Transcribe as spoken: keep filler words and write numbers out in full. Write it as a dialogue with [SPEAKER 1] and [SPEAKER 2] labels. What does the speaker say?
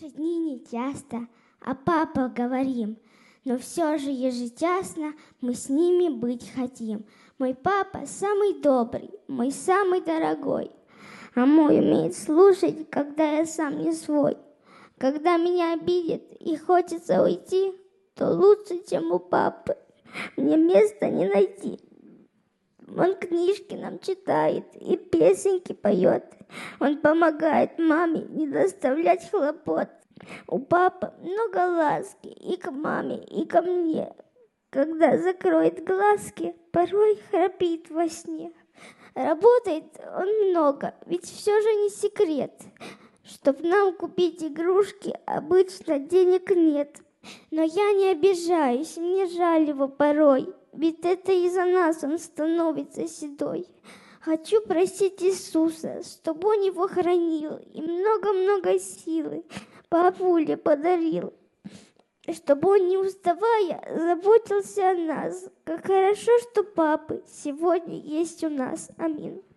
[SPEAKER 1] Наши дни не часто, а папа говорим, но все же ежечасно мы с ними быть хотим. Мой папа самый добрый, мой самый дорогой, а мой умеет слушать, когда я сам не свой. Когда меня обидят и хочется уйти, то лучше, чем у папы, мне места не найти. Он книжки нам читает и песенки поет. Он помогает маме не доставлять хлопот. У папы много ласки и к маме, и ко мне. Когда закроет глазки, порой храпит во сне. Работает он много, ведь все же не секрет. Чтоб нам купить игрушки, обычно денег нет. Но я не обижаюсь, мне жаль его порой, ведь это из-за нас он становится седой. Хочу просить Иисуса, чтобы он его хранил и много-много силы папуле подарил, чтобы он, не уставая, заботился о нас. Как хорошо, что папы сегодня есть у нас. Аминь.